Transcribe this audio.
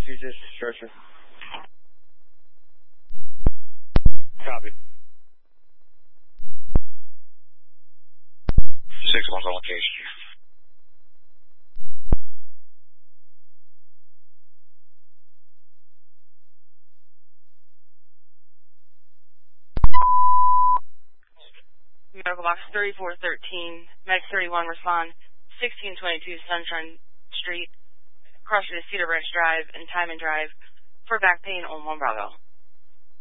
Jesus, stretcher. Copy. 6-1's on location. Medical box 3413, Medic 31, respond 1622 Sunshine Street, cross to Cedar Ranch Drive and Timon Drive for back pain on 1 Bravo.